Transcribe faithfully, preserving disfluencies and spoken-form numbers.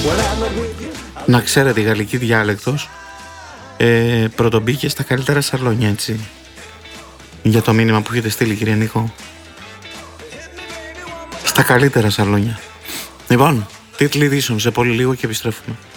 Να ξέρετε, η γαλλική διάλεκτος ε, πρωτομπήκε στα καλύτερα σαλόνια, έτσι. Για το μήνυμα που έχετε στείλει, κύριε Νίκο. Στα καλύτερα σαλόνια. Λοιπόν, τίτλοι ειδήσεων σε πολύ λίγο και επιστρέφουμε.